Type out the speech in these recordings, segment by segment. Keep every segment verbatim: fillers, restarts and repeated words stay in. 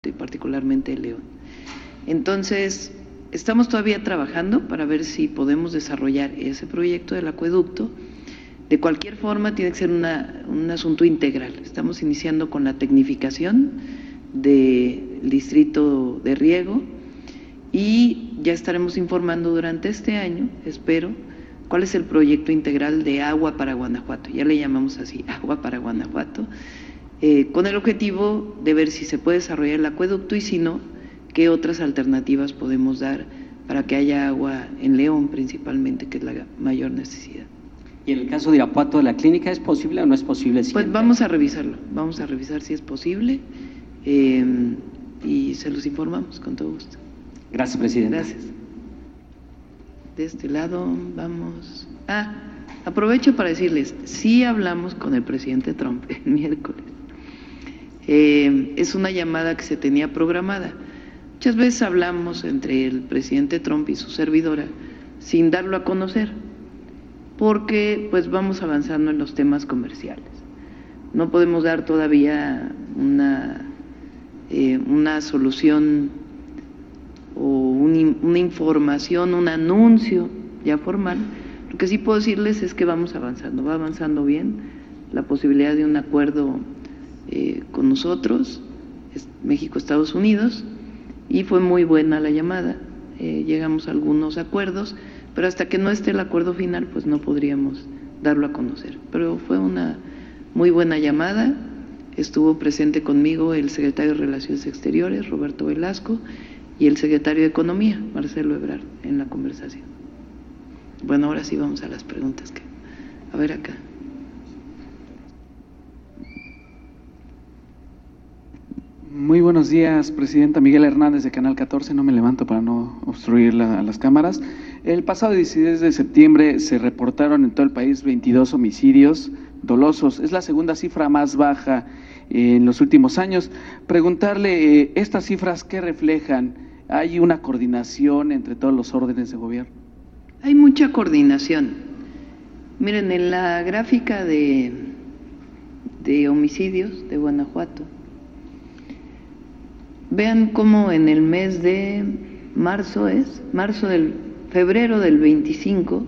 y particularmente León. Entonces, estamos todavía trabajando para ver si podemos desarrollar ese proyecto del acueducto. De cualquier forma, tiene que ser una, un asunto integral. Estamos iniciando con la tecnificación del distrito de riego y ya estaremos informando durante este año, espero, cuál es el proyecto integral de agua para Guanajuato. Ya le llamamos así, agua para Guanajuato. Eh, con el objetivo de ver si se puede desarrollar el acueducto y si no, qué otras alternativas podemos dar para que haya agua en León principalmente, que es la mayor necesidad. ¿Y en el caso de Irapuato de la clínica es posible o no es posible? Pues vamos a revisarlo, vamos a revisar si es posible eh, y se los informamos con todo gusto. Gracias, presidente. Gracias. De este lado vamos… Ah, aprovecho para decirles, sí hablamos con el presidente Trump el miércoles. Eh, es una llamada que se tenía programada. Muchas veces hablamos entre el presidente Trump y su servidora sin darlo a conocer, porque pues vamos avanzando en los temas comerciales. No podemos dar todavía una, eh, una solución o un, una información, un anuncio ya formal. Lo que sí puedo decirles es que vamos avanzando, va avanzando bien la posibilidad de un acuerdo Eh, con nosotros, México, Estados Unidos, y fue muy buena la llamada, eh, llegamos a algunos acuerdos, pero hasta que no esté el acuerdo final, pues no podríamos darlo a conocer. Pero fue una muy buena llamada, estuvo presente conmigo el secretario de Relaciones Exteriores, Roberto Velasco, y el secretario de Economía, Marcelo Ebrard, en la conversación. Bueno, ahora sí vamos a las preguntas. Que, a ver acá. Muy buenos días, presidenta. Miguel Hernández, de Canal catorce. No me levanto para no obstruir la, las cámaras. El pasado dieciséis de septiembre se reportaron en todo el país veintidós homicidios dolosos. Es la segunda cifra más baja en los últimos años. Preguntarle, eh, ¿estas cifras qué reflejan? ¿Hay una coordinación entre todos los órdenes de gobierno? Hay mucha coordinación. Miren, en la gráfica de, de homicidios de Guanajuato, vean cómo en el mes de marzo es, marzo del, febrero del veinticinco,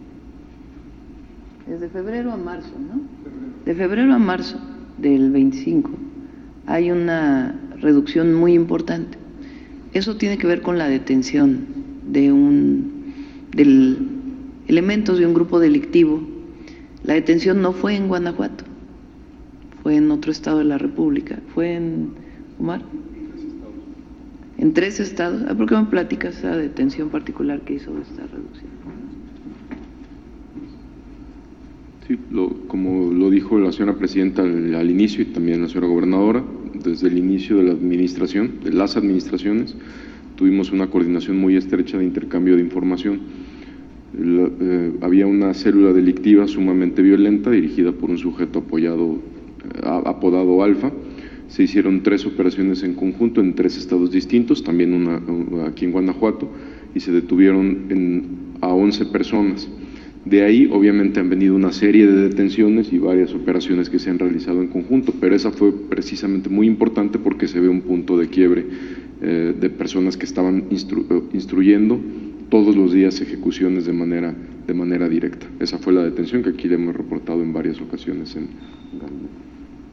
es de febrero a marzo, ¿no? De febrero a marzo del veinticinco hay una reducción muy importante. Eso tiene que ver con la detención de un, del elementos de un grupo delictivo. La detención no fue en Guanajuato, fue en otro estado de la República, fue en Omar. En tres estados. ¿Por qué me platicas esa detención particular que hizo esta reducción? Sí, lo, como lo dijo la señora presidenta al, al inicio y también la señora gobernadora, desde el inicio de la administración, de las administraciones, tuvimos una coordinación muy estrecha de intercambio de información. La, eh, había una célula delictiva sumamente violenta dirigida por un sujeto apoyado, eh, apodado Alfa. Se hicieron tres operaciones en conjunto en tres estados distintos, también una aquí en Guanajuato, y se detuvieron en, a once personas. De ahí, obviamente, han venido una serie de detenciones y varias operaciones que se han realizado en conjunto, pero esa fue precisamente muy importante porque se ve un punto de quiebre eh, de personas que estaban instru instruyendo todos los días ejecuciones de manera, de manera directa. Esa fue la detención que aquí le hemos reportado en varias ocasiones en Galicia.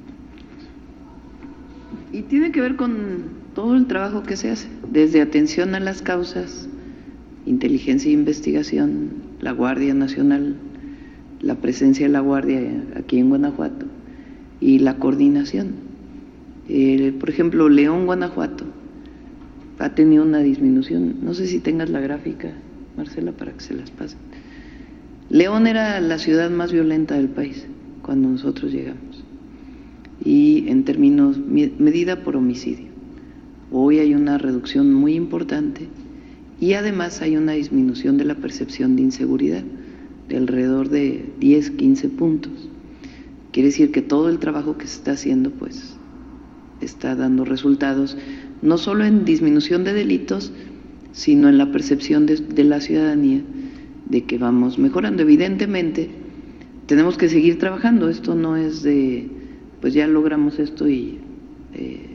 Y tiene que ver con todo el trabajo que se hace, desde atención a las causas, inteligencia e investigación, la Guardia Nacional, la presencia de la Guardia aquí en Guanajuato y la coordinación. Eh, por ejemplo, León, Guanajuato, ha tenido una disminución. No sé si tengas la gráfica, Marcela, para que se las pasen. León era la ciudad más violenta del país cuando nosotros llegamos, y en términos medida por homicidio. Hoy hay una reducción muy importante y además hay una disminución de la percepción de inseguridad de alrededor de diez, quince puntos. Quiere decir que todo el trabajo que se está haciendo pues está dando resultados, no solo en disminución de delitos, sino en la percepción de, de la ciudadanía de que vamos mejorando. Evidentemente tenemos que seguir trabajando, esto no es de… pues ya logramos esto y eh,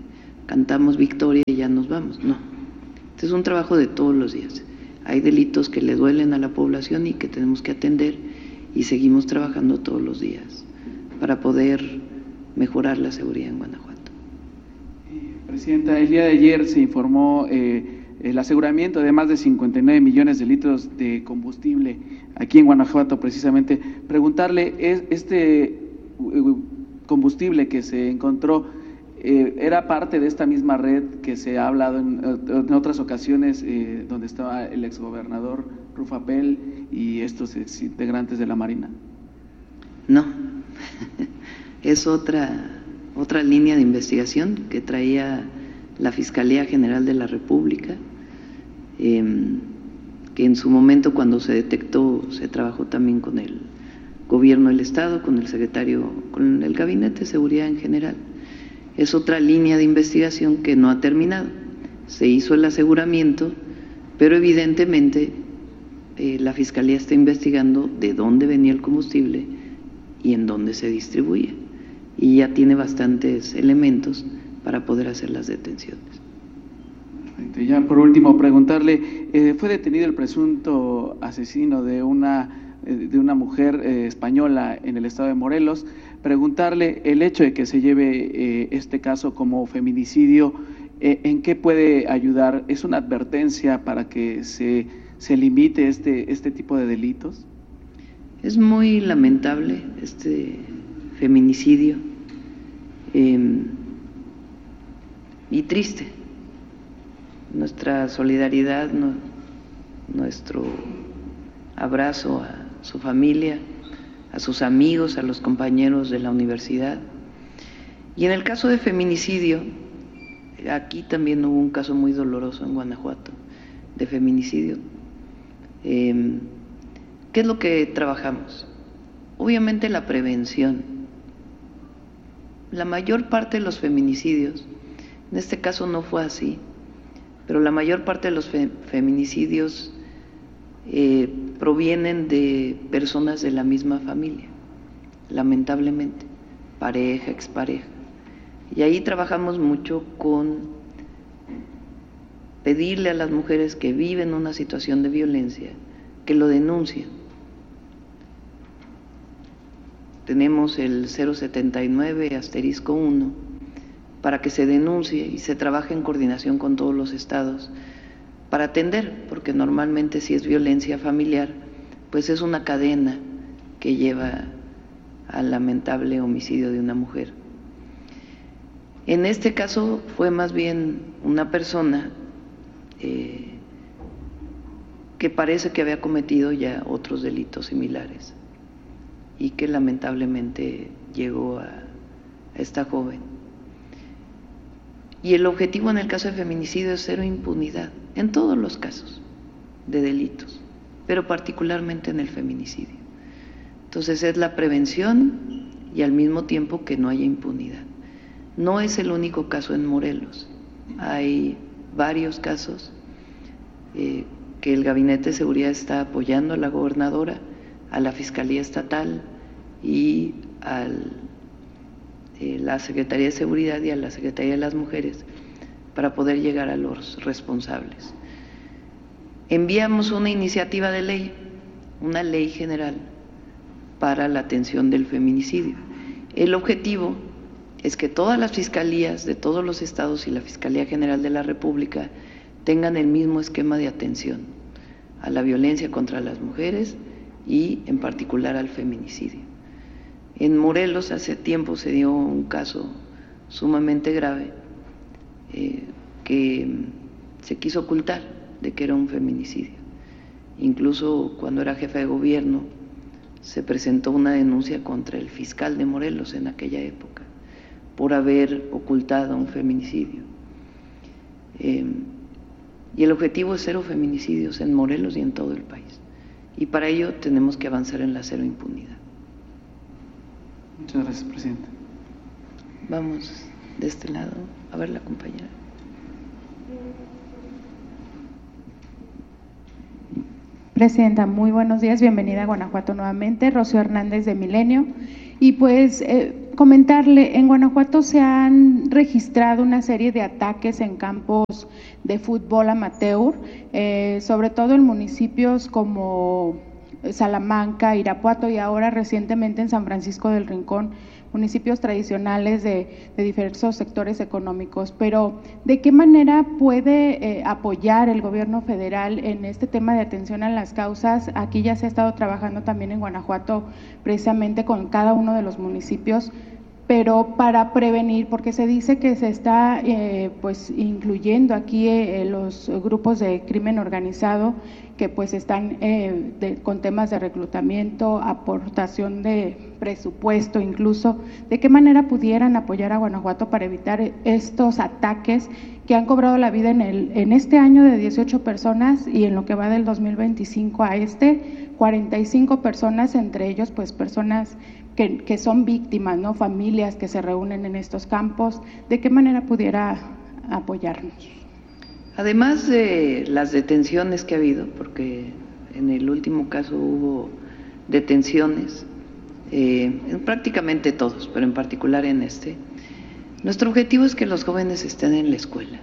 cantamos victoria y ya nos vamos, no. Este es un trabajo de todos los días. Hay delitos que le duelen a la población y que tenemos que atender y seguimos trabajando todos los días para poder mejorar la seguridad en Guanajuato. Presidenta, el día de ayer se informó eh, el aseguramiento de más de cincuenta y nueve millones de litros de combustible aquí en Guanajuato, precisamente. Preguntarle, ¿es este combustible que se encontró eh, era parte de esta misma red que se ha hablado en, en otras ocasiones, eh, donde estaba el exgobernador Rufapel y estos integrantes de la Marina? No, es otra, otra línea de investigación que traía la Fiscalía General de la República, eh, que en su momento, cuando se detectó, se trabajó también con el Gobierno del Estado, con el secretario, con el Gabinete de Seguridad en general. Es otra línea de investigación que no ha terminado. Se hizo el aseguramiento, pero evidentemente eh, la Fiscalía está investigando de dónde venía el combustible y en dónde se distribuía. Y ya tiene bastantes elementos para poder hacer las detenciones. Ya por último, preguntarle, eh, fue detenido el presunto asesino de una de una mujer eh, española en el estado de Morelos. Preguntarle el hecho de que se lleve eh, este caso como feminicidio, eh, ¿en qué puede ayudar? ¿Es una advertencia para que se, se limite este, este tipo de delitos? Es muy lamentable este feminicidio eh, y triste. Nuestra solidaridad, no, nuestro abrazo a su familia, a sus amigos, a los compañeros de la universidad. Y en el caso de feminicidio, aquí también hubo un caso muy doloroso en Guanajuato de feminicidio. Eh, ¿Qué es lo que trabajamos? Obviamente la prevención. La mayor parte de los feminicidios, en este caso no fue así, pero la mayor parte de los fe feminicidios eh, provienen de personas de la misma familia, lamentablemente, pareja, expareja. Y ahí trabajamos mucho con pedirle a las mujeres que viven una situación de violencia que lo denuncien. Tenemos el cero setenta y nueve asterisco uno para que se denuncie y se trabaje en coordinación con todos los estados para atender, porque normalmente si es violencia familiar, pues es una cadena que lleva al lamentable homicidio de una mujer. En este caso fue más bien una persona eh, que parece que había cometido ya otros delitos similares y que lamentablemente llegó a, a esta joven. Y el objetivo en el caso de feminicidio es cero impunidad, en todos los casos de delitos, pero particularmente en el feminicidio. Entonces es la prevención y al mismo tiempo que no haya impunidad. No es el único caso en Morelos, hay varios casos eh, que el Gabinete de Seguridad está apoyando a la gobernadora, a la Fiscalía Estatal y a eh, la Secretaría de Seguridad y a la Secretaría de las Mujeres para poder llegar a los responsables. Enviamos una iniciativa de ley, una ley general para la atención del feminicidio. El objetivo es que todas las fiscalías de todos los estados y la Fiscalía General de la República tengan el mismo esquema de atención a la violencia contra las mujeres y en particular al feminicidio. En Morelos hace tiempo se dio un caso sumamente grave eh, que se quiso ocultar de que era un feminicidio. Incluso cuando era jefe de gobierno se presentó una denuncia contra el fiscal de Morelos en aquella época por haber ocultado un feminicidio. Eh, y el objetivo es cero feminicidios en Morelos y en todo el país. Y para ello tenemos que avanzar en la cero impunidad. Muchas gracias, Presidenta. Vamos de este lado, a ver la compañera. Presidenta, muy buenos días, bienvenida a Guanajuato nuevamente, Rocío Hernández de Milenio. Y pues eh, comentarle, en Guanajuato se han registrado una serie de ataques en campos de fútbol amateur, eh, sobre todo en municipios como Salamanca, Irapuato y ahora recientemente en San Francisco del Rincón, municipios tradicionales de, de diversos sectores económicos. Pero, ¿de qué manera puede eh, apoyar el gobierno federal en este tema de atención a las causas? Aquí ya se ha estado trabajando también en Guanajuato precisamente con cada uno de los municipios, pero para prevenir, porque se dice que se está eh, pues incluyendo aquí eh, los grupos de crimen organizado que pues están eh, de, con temas de reclutamiento, aportación de presupuesto incluso. ¿De qué manera pudieran apoyar a Guanajuato para evitar estos ataques que han cobrado la vida en, el, en este año de dieciocho personas y en lo que va del dos mil veinticinco a este, cuarenta y cinco personas, entre ellos pues personas que, que son víctimas, ¿no? Familias que se reúnen en estos campos? ¿De qué manera pudiera apoyarnos? Además de las detenciones que ha habido, porque en el último caso hubo detenciones, eh, en prácticamente todos, pero en particular en este, nuestro objetivo es que los jóvenes estén en la escuela.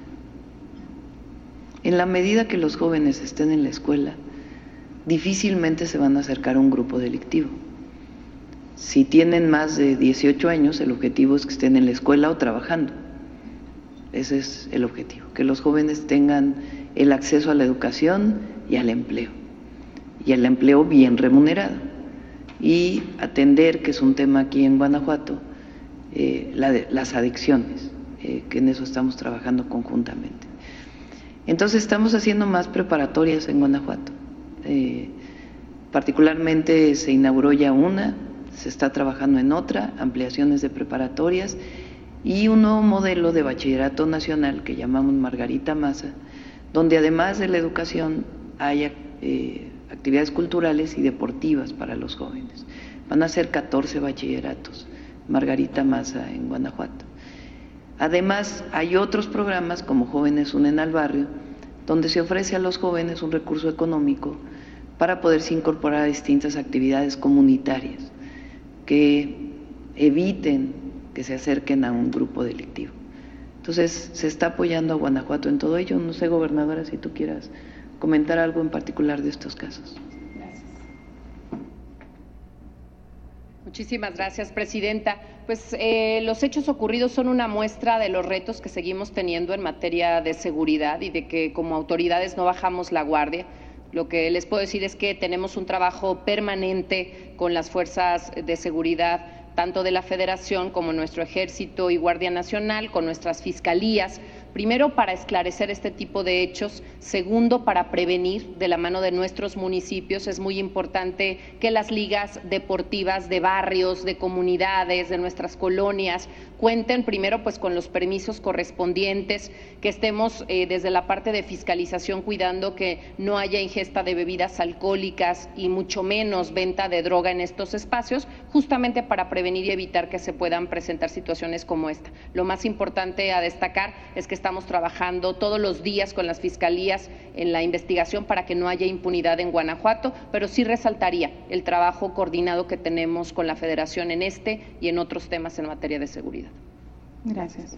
En la medida que los jóvenes estén en la escuela, difícilmente se van a acercar a un grupo delictivo. Si tienen más de dieciocho años, el objetivo es que estén en la escuela o trabajando. Ese es el objetivo, que los jóvenes tengan el acceso a la educación y al empleo, y al empleo bien remunerado, y atender, que es un tema aquí en Guanajuato, eh, la de, las adicciones, eh, que en eso estamos trabajando conjuntamente. Entonces estamos haciendo más preparatorias en Guanajuato, eh, particularmente se inauguró ya una, se está trabajando en otra, ampliaciones de preparatorias, y un nuevo modelo de bachillerato nacional que llamamos Margarita Maza, donde además de la educación haya eh, actividades culturales y deportivas para los jóvenes. Van a ser catorce bachilleratos Margarita Maza en Guanajuato. Además hay otros programas como Jóvenes Unen al Barrio, donde se ofrece a los jóvenes un recurso económico para poderse incorporar a distintas actividades comunitarias que eviten que se acerquen a un grupo delictivo. Entonces, se está apoyando a Guanajuato en todo ello. No sé, gobernadora, si tú quieras comentar algo en particular de estos casos. Gracias. Muchísimas gracias, presidenta. Pues eh, los hechos ocurridos son una muestra de los retos que seguimos teniendo en materia de seguridad y de que como autoridades no bajamos la guardia. Lo que les puedo decir es que tenemos un trabajo permanente con las fuerzas de seguridad, tanto de la Federación como nuestro Ejército y Guardia Nacional, con nuestras fiscalías, primero para esclarecer este tipo de hechos, segundo para prevenir de la mano de nuestros municipios. Es muy importante que las ligas deportivas de barrios, de comunidades, de nuestras colonias, cuenten primero pues con los permisos correspondientes, que estemos eh, desde la parte de fiscalización cuidando que no haya ingesta de bebidas alcohólicas y mucho menos venta de droga en estos espacios, justamente para prevenir y evitar que se puedan presentar situaciones como esta. Lo más importante a destacar es que estamos trabajando todos los días con las fiscalías en la investigación para que no haya impunidad en Guanajuato, pero sí resaltaría el trabajo coordinado que tenemos con la Federación en este y en otros temas en materia de seguridad. Gracias.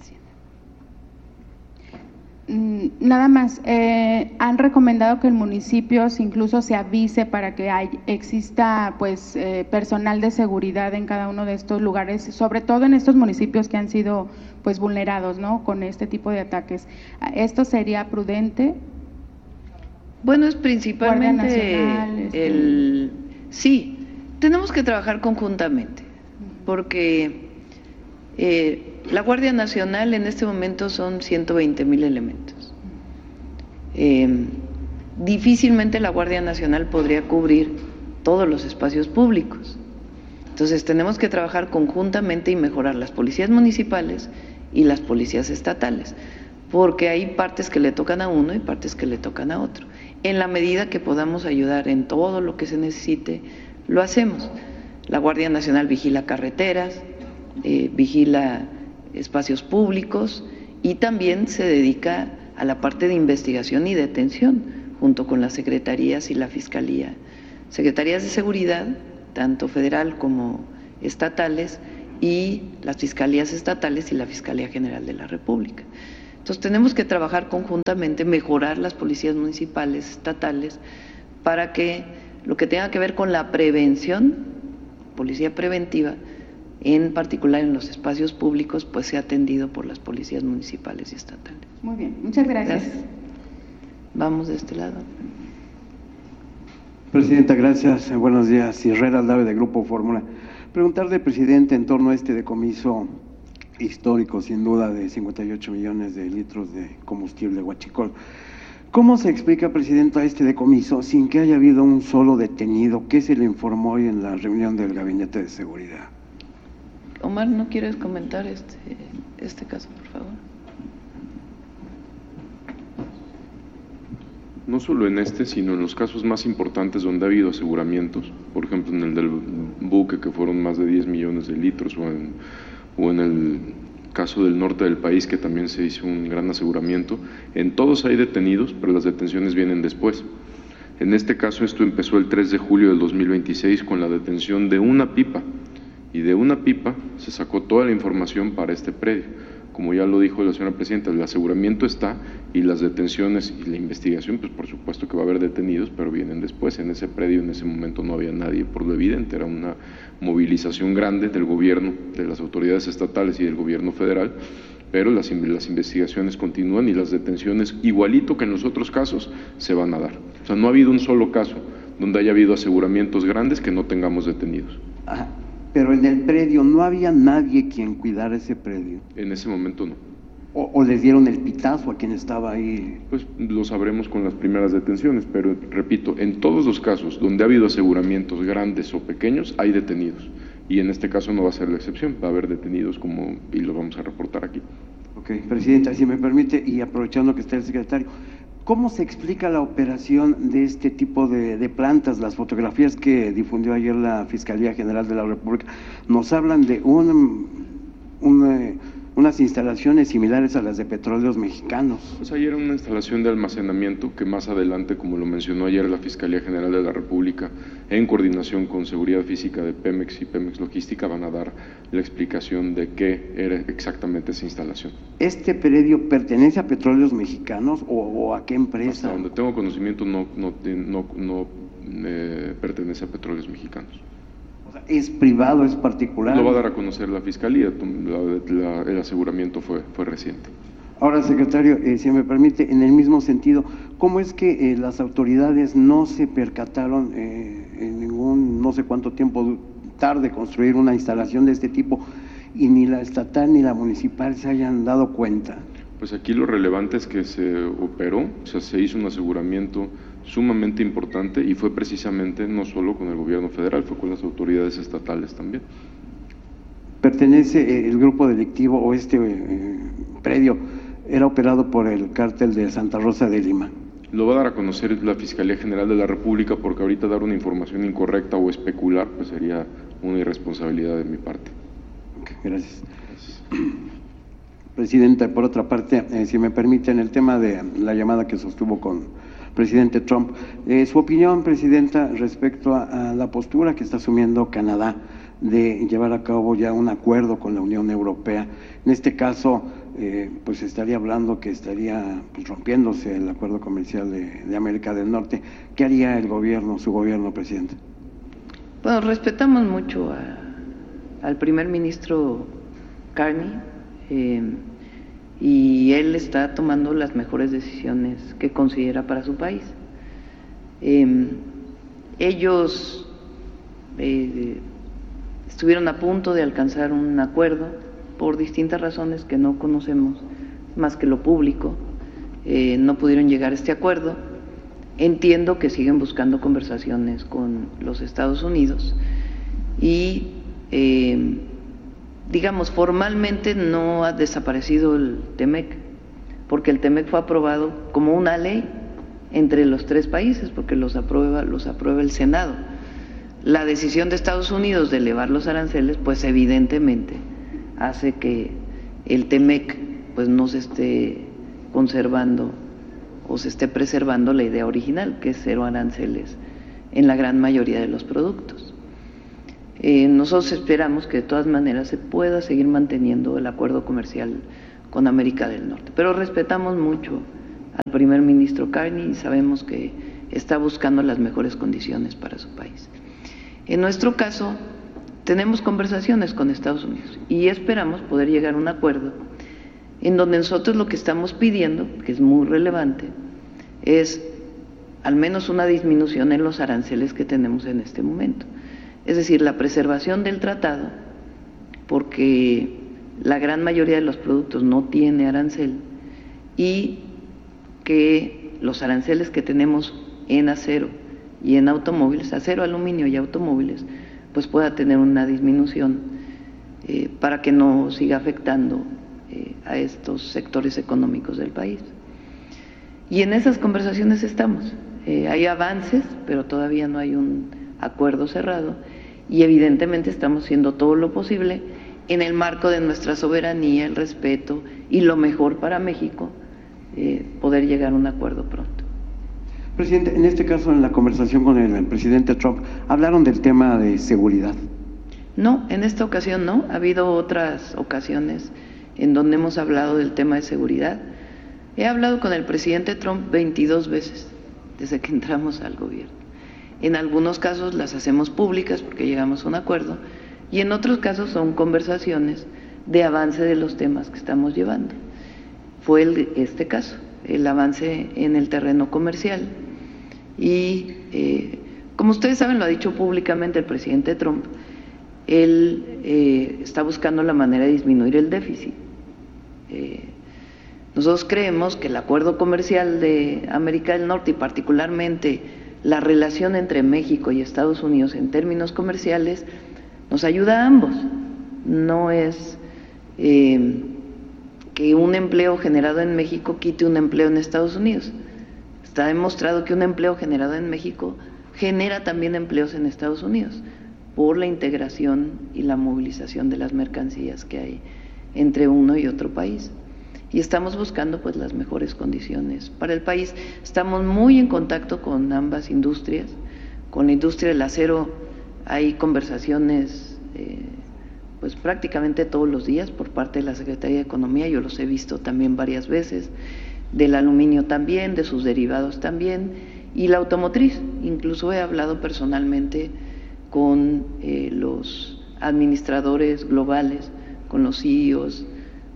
Nada más, eh, han recomendado que el municipio incluso se avise para que hay, exista pues eh, personal de seguridad en cada uno de estos lugares, sobre todo en estos municipios que han sido pues vulnerados, ¿no?, con este tipo de ataques. ¿Esto sería prudente? Bueno, es principalmente Nacional, este... el… Sí, tenemos que trabajar conjuntamente, porque eh, la Guardia Nacional en este momento son ciento veinte mil elementos. Eh, difícilmente la Guardia Nacional podría cubrir todos los espacios públicos. Entonces tenemos que trabajar conjuntamente y mejorar las policías municipales y las policías estatales, porque hay partes que le tocan a uno y partes que le tocan a otro. En la medida que podamos ayudar en todo lo que se necesite, lo hacemos. La Guardia Nacional vigila carreteras, eh, vigila espacios públicos y también se dedica a la parte de investigación y detención, junto con las secretarías y la Fiscalía. Secretarías de Seguridad, tanto federal como estatales, y las fiscalías estatales y la Fiscalía General de la República. Entonces tenemos que trabajar conjuntamente, mejorar las policías municipales, estatales, para que lo que tenga que ver con la prevención, policía preventiva, en particular en los espacios públicos, pues sea atendido por las policías municipales y estatales. Muy bien, muchas gracias. Gracias. Vamos de este lado. Presidenta, gracias. Buenos días. Herrera Aldave, de Grupo Fórmula. Preguntarle, presidente, en torno a este decomiso histórico, sin duda, de cincuenta y ocho millones de litros de combustible huachicol. ¿Cómo se explica, presidenta, este decomiso sin que haya habido un solo detenido? ¿Qué se le informó hoy en la reunión del Gabinete de Seguridad? Omar, ¿no quieres comentar este, este caso, por favor? No solo en este, sino en los casos más importantes donde ha habido aseguramientos, por ejemplo en el del buque, que fueron más de diez millones de litros, o en, o en el caso del norte del país, que también se hizo un gran aseguramiento. En todos hay detenidos, pero las detenciones vienen después. En este caso, esto empezó el tres de julio del dos mil veintiséis con la detención de una pipa, y de una pipa se sacó toda la información para este predio. Como ya lo dijo la señora presidenta, el aseguramiento está, y las detenciones y la investigación, pues por supuesto que va a haber detenidos, pero vienen después. En ese predio en ese momento no había nadie, por lo evidente, era una movilización grande del gobierno, de las autoridades estatales y del gobierno federal, pero las, las investigaciones continúan y las detenciones, igualito que en los otros casos, se van a dar. O sea, no ha habido un solo caso donde haya habido aseguramientos grandes que no tengamos detenidos. Ajá. Pero en el predio no había nadie quien cuidara ese predio. En ese momento no. O, o les dieron el pitazo a quien estaba ahí. Pues lo sabremos con las primeras detenciones, pero repito, en todos los casos donde ha habido aseguramientos grandes o pequeños, hay detenidos. Y en este caso no va a ser la excepción, va a haber detenidos como, y lo vamos a reportar aquí. Ok, presidenta, si me permite, y aprovechando que está el secretario, ¿cómo se explica la operación de este tipo de, de plantas? Las fotografías que difundió ayer la Fiscalía General de la República nos hablan de un, un, unas instalaciones similares a las de Petróleos Mexicanos. Pues ayer era una instalación de almacenamiento que más adelante, como lo mencionó ayer la Fiscalía General de la República, en coordinación con Seguridad Física de Pemex y Pemex Logística, van a dar la explicación de qué era exactamente esa instalación. ¿Este predio pertenece a Petróleos Mexicanos o, o a qué empresa? Hasta donde tengo conocimiento no, no, no, no eh, pertenece a Petróleos Mexicanos. O sea, ¿es privado, es particular? Lo va a dar a conocer la Fiscalía, la, la, el aseguramiento fue, fue reciente. Ahora, secretario, eh, si me permite, en el mismo sentido, ¿cómo es que eh, las autoridades no se percataron eh, en ningún, no sé cuánto tiempo tarde construir una instalación de este tipo, y ni la estatal ni la municipal se hayan dado cuenta? Pues aquí lo relevante es que se operó, o sea, se hizo un aseguramiento sumamente importante, y fue precisamente no solo con el gobierno federal, fue con las autoridades estatales también. ¿Pertenece eh, el grupo delictivo o este eh, predio era operado por el cártel de Santa Rosa de Lima? Lo va a dar a conocer la Fiscalía General de la República, porque ahorita dar una información incorrecta o especular pues sería una irresponsabilidad de mi parte. Okay, gracias. Gracias. Presidenta, por otra parte, eh, si me permiten, el tema de la llamada que sostuvo con el presidente Trump, eh, su opinión, presidenta, respecto a, a la postura que está asumiendo Canadá de llevar a cabo ya un acuerdo con la Unión Europea. En este caso, eh, pues estaría hablando que estaría pues, rompiéndose el acuerdo comercial de, de América del Norte. ¿Qué haría el gobierno, su gobierno, presidente? Bueno, respetamos mucho a, al primer ministro Carney, eh, y él está tomando las mejores decisiones que considera para su país. Eh, ellos eh, estuvieron a punto de alcanzar un acuerdo por distintas razones que no conocemos más que lo público, eh, no pudieron llegar a este acuerdo. Entiendo que siguen buscando conversaciones con los Estados Unidos y eh, digamos formalmente no ha desaparecido el TEMEC, porque el TEMEC fue aprobado como una ley entre los tres países, porque los aprueba, los aprueba el Senado. La decisión de Estados Unidos de elevar los aranceles, pues evidentemente hace que el TEMEC pues no se esté conservando o se esté preservando la idea original, que es cero aranceles en la gran mayoría de los productos. Eh, nosotros esperamos que de todas maneras se pueda seguir manteniendo el acuerdo comercial con América del Norte, pero respetamos mucho al primer ministro Carney y sabemos que está buscando las mejores condiciones para su país. En nuestro caso, tenemos conversaciones con Estados Unidos y esperamos poder llegar a un acuerdo en donde nosotros lo que estamos pidiendo, que es muy relevante, es al menos una disminución en los aranceles que tenemos en este momento. Es decir, la preservación del tratado, porque la gran mayoría de los productos no tiene arancel, y que los aranceles que tenemos en acero y en automóviles, acero, aluminio y automóviles, pues pueda tener una disminución eh, para que no siga afectando eh, a estos sectores económicos del país. Y en esas conversaciones estamos. Eh, hay avances, pero todavía no hay un acuerdo cerrado y evidentemente estamos haciendo todo lo posible en el marco de nuestra soberanía, el respeto y lo mejor para México, eh, poder llegar a un acuerdo pronto. Presidente, en este caso, en la conversación con el, el presidente Trump, ¿hablaron del tema de seguridad? No, en esta ocasión no. Ha habido otras ocasiones en donde hemos hablado del tema de seguridad. He hablado con el presidente Trump veintidós veces desde que entramos al gobierno. En algunos casos las hacemos públicas porque llegamos a un acuerdo y en otros casos son conversaciones de avance de los temas que estamos llevando. Fue el, este caso, el avance en el terreno comercial y eh, como ustedes saben, lo ha dicho públicamente el presidente Trump, él eh, está buscando la manera de disminuir el déficit. Eh, nosotros creemos que el acuerdo comercial de América del Norte y particularmente la relación entre México y Estados Unidos en términos comerciales nos ayuda a ambos. No es eh, que un empleo generado en México quite un empleo en Estados Unidos. Está demostrado que un empleo generado en México genera también empleos en Estados Unidos por la integración y la movilización de las mercancías que hay entre uno y otro país. Y estamos buscando pues las mejores condiciones para el país. Estamos muy en contacto con ambas industrias. Con la industria del acero hay conversaciones eh, pues prácticamente todos los días por parte de la Secretaría de Economía, yo los he visto también varias veces, del aluminio también, de sus derivados también, y la automotriz. Incluso he hablado personalmente con eh, los administradores globales, con los C E Os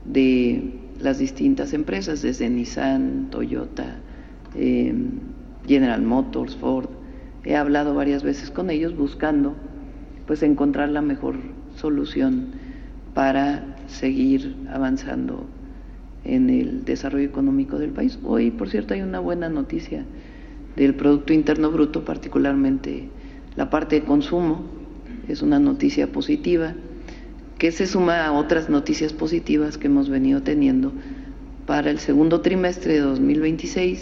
de las distintas empresas, desde Nissan, Toyota, eh, General Motors, Ford. He hablado varias veces con ellos buscando pues encontrar la mejor solución para seguir avanzando en el desarrollo económico del país. Hoy, por cierto, hay una buena noticia del Producto Interno Bruto, particularmente la parte de consumo, es una noticia positiva, que se suma a otras noticias positivas que hemos venido teniendo para el segundo trimestre de dos mil veintiséis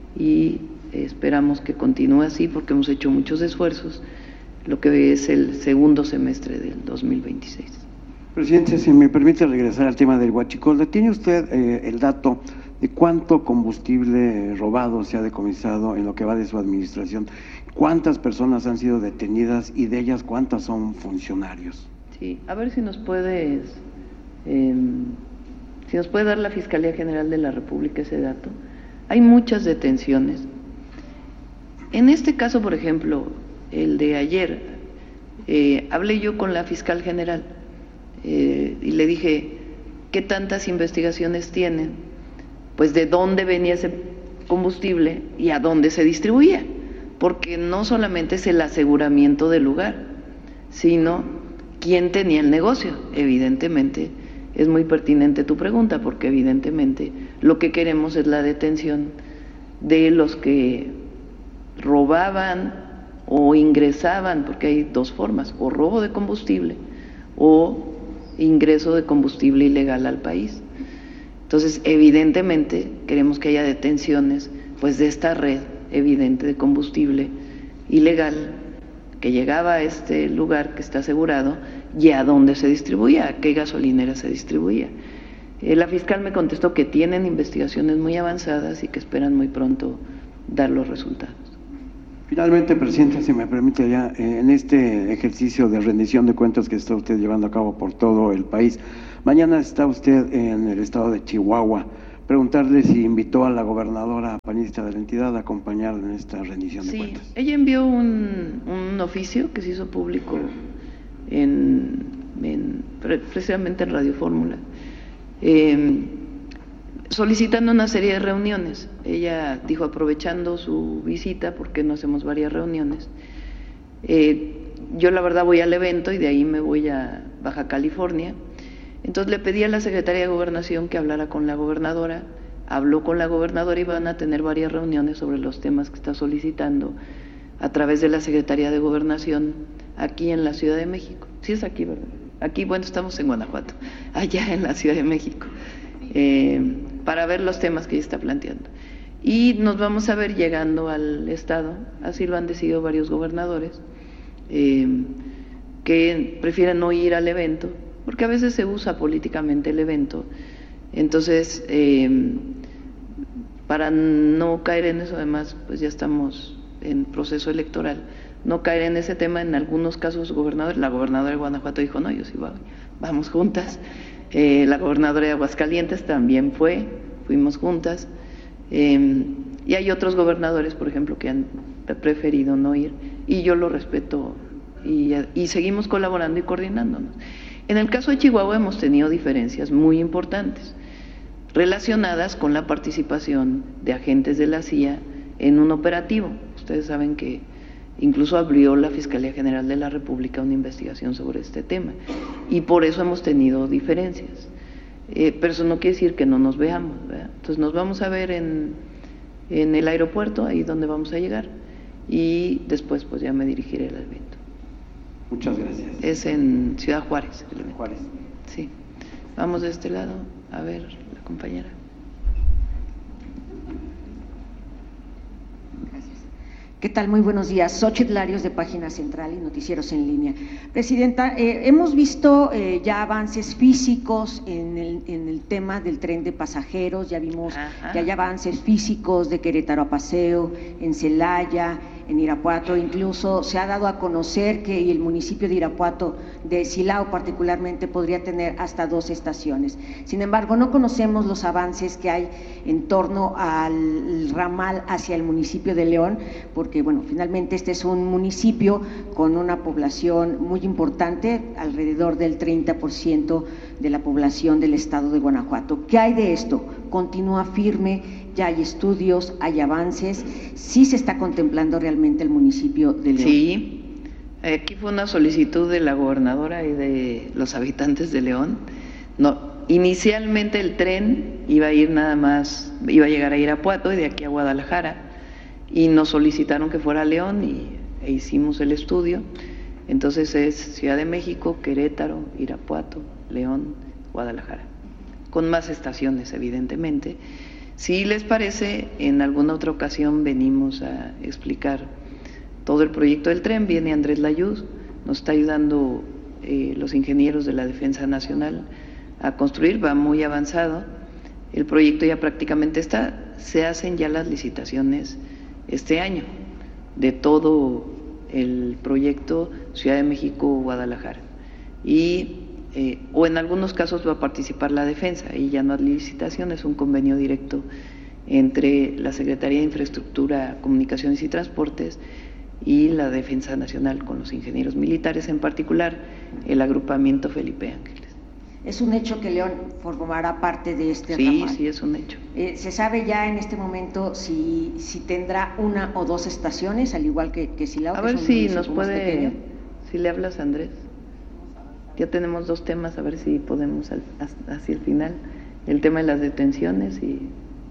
y esperamos que continúe así porque hemos hecho muchos esfuerzos, lo que es el segundo semestre del dos mil veintiséis. Presidente, si me permite regresar al tema del huachicol, ¿tiene usted eh, el dato de cuánto combustible robado se ha decomisado en lo que va de su administración? ¿Cuántas personas han sido detenidas y de ellas cuántas son funcionarios? Sí, a ver si nos puedes, eh, si nos puede dar la Fiscalía General de la República ese dato. Hay muchas detenciones. En este caso, por ejemplo, el de ayer, eh, hablé yo con la Fiscal General eh, y le dije, ¿qué tantas investigaciones tienen? Pues de dónde venía ese combustible y a dónde se distribuía, porque no solamente es el aseguramiento del lugar, sino quién tenía el negocio. Evidentemente es muy pertinente tu pregunta, porque evidentemente lo que queremos es la detención de los que robaban o ingresaban, porque hay dos formas, o robo de combustible o ingreso de combustible ilegal al país. Entonces, evidentemente queremos que haya detenciones pues de esta red evidente de combustible ilegal que llegaba a este lugar que está asegurado y a dónde se distribuía, a qué gasolinera se distribuía. Eh, la fiscal me contestó que tienen investigaciones muy avanzadas y que esperan muy pronto dar los resultados. Finalmente, presidente, si me permite ya, eh, en este ejercicio de rendición de cuentas que está usted llevando a cabo por todo el país, mañana está usted en el estado de Chihuahua. Preguntarle si invitó a la gobernadora panista de la entidad a acompañar en esta rendición de Sí, cuentas. ella envió un, un oficio que se hizo público en, en precisamente en Radio Fórmula, eh, solicitando una serie de reuniones. Ella dijo, aprovechando su visita, ¿por qué no hacemos varias reuniones? Eh, yo la verdad voy al evento y de ahí me voy a Baja California. Entonces le pedí a la Secretaría de Gobernación que hablara con la gobernadora, habló con la gobernadora y van a tener varias reuniones sobre los temas que está solicitando a través de la Secretaría de Gobernación aquí en la Ciudad de México. Sí es aquí, ¿verdad? Aquí, bueno, estamos en Guanajuato, allá en la Ciudad de México, eh, para ver los temas que ella está planteando. Y nos vamos a ver llegando al Estado, así lo han decidido varios gobernadores, eh, que prefieren no ir al evento, porque a veces se usa políticamente el evento. Entonces, eh, para no caer en eso, además, pues ya estamos en proceso electoral, no caer en ese tema. En algunos casos, gobernadores, la gobernadora de Guanajuato dijo, no, yo sí voy, vamos juntas. Eh, la gobernadora de Aguascalientes también fue, fuimos juntas. Eh, y hay otros gobernadores, por ejemplo, que han preferido no ir, y yo lo respeto, y, y seguimos colaborando y coordinándonos. En el caso de Chihuahua hemos tenido diferencias muy importantes relacionadas con la participación de agentes de la C I A en un operativo. Ustedes saben que incluso abrió la Fiscalía General de la República una investigación sobre este tema y por eso hemos tenido diferencias. Eh, pero eso no quiere decir que no nos veamos, ¿verdad? Entonces nos vamos a ver en, en el aeropuerto, ahí donde vamos a llegar, y después pues ya me dirigiré al evento. Muchas gracias. Es en Ciudad Juárez. El evento. Juárez. Sí. Vamos de este lado, a ver la compañera. ¿Qué tal? Muy buenos días. Xochitl Larios, de Página Central y Noticieros en Línea. Presidenta, eh, hemos visto eh, ya avances físicos en el, en el tema del tren de pasajeros, ya vimos Ajá. que hay avances físicos de Querétaro a Paseo, en Celaya, en Irapuato, incluso se ha dado a conocer que el municipio de Irapuato, de Silao particularmente, podría tener hasta dos estaciones. Sin embargo, no conocemos los avances que hay en torno al ramal hacia el municipio de León, porque, bueno, finalmente este es un municipio con una población muy importante, alrededor del treinta por ciento de la población del estado de Guanajuato. ¿Qué hay de esto? ¿Continúa firme? ¿Ya hay estudios, hay avances? ¿Sí se está contemplando realmente el municipio de León? Sí, aquí fue una solicitud de la gobernadora y de los habitantes de León. No, inicialmente el tren iba a ir nada más, iba a llegar a Irapuato y de aquí a Guadalajara, y nos solicitaron que fuera a León y, e hicimos el estudio. Entonces es Ciudad de México, Querétaro, Irapuato, León, Guadalajara, con más estaciones evidentemente. Si les parece, en alguna otra ocasión venimos a explicar todo el proyecto del tren. Viene Andrés Layuz, nos está ayudando eh, los ingenieros de la Defensa Nacional a construir, va muy avanzado, el proyecto ya prácticamente está, se hacen ya las licitaciones este año de todo el proyecto Ciudad de México-Guadalajara, y Eh, o en algunos casos va a participar la defensa y ya no hay licitación, es un convenio directo entre la Secretaría de Infraestructura, Comunicaciones y Transportes y la Defensa Nacional con los ingenieros militares, en particular el agrupamiento Felipe Ángeles. ¿Es un hecho que León formará parte de este sí, ramal? Sí, sí, es un hecho. Eh, ¿Se sabe ya en este momento si, si tendrá una o dos estaciones, al igual que, que Silao? A ver si nos puede, si le hablas a Andrés. Ya tenemos dos temas, a ver si podemos al, hacia el final, el tema de las detenciones y,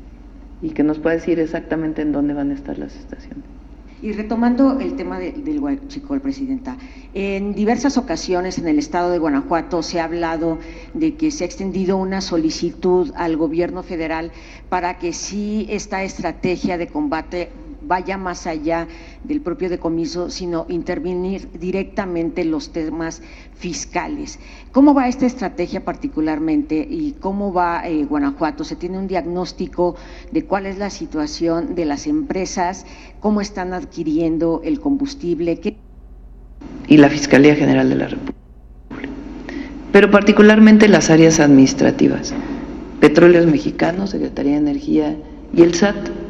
y que nos pueda decir exactamente en dónde van a estar las estaciones. Y retomando el tema de, del huachicol, Presidenta, en diversas ocasiones en el estado de Guanajuato se ha hablado de que se ha extendido una solicitud al gobierno federal para que sí esta estrategia de combate vaya más allá del propio decomiso, sino intervenir directamente en los temas fiscales. ¿Cómo va esta estrategia particularmente y cómo va eh, Guanajuato? ¿Se tiene un diagnóstico de cuál es la situación de las empresas, cómo están adquiriendo el combustible? ¿Qué... Y la Fiscalía General de la República, pero particularmente las áreas administrativas, Petróleos Mexicanos, Secretaría de Energía y el S A T.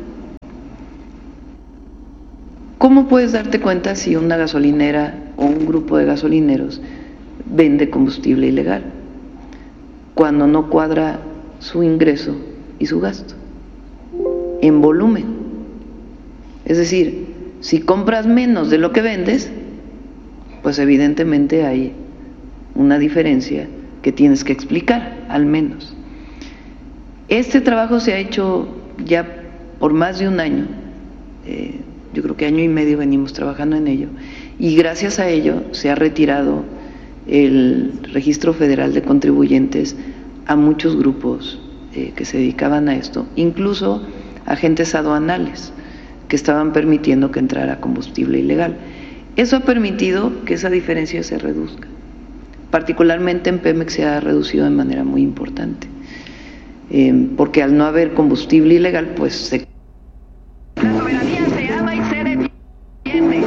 ¿Cómo puedes darte cuenta si una gasolinera o un grupo de gasolineros vende combustible ilegal cuando no cuadra su ingreso y su gasto en volumen? Es decir, si compras menos de lo que vendes, pues evidentemente hay una diferencia que tienes que explicar, al menos. Este trabajo se ha hecho ya por más de un año, eh, yo creo que año y medio venimos trabajando en ello, y gracias a ello se ha retirado el Registro Federal de Contribuyentes a muchos grupos eh, que se dedicaban a esto, incluso agentes aduanales que estaban permitiendo que entrara combustible ilegal. Eso ha permitido que esa diferencia se reduzca. Particularmente en Pemex se ha reducido de manera muy importante, eh, porque al no haber combustible ilegal, pues se... La soberanía se ama y se defiende.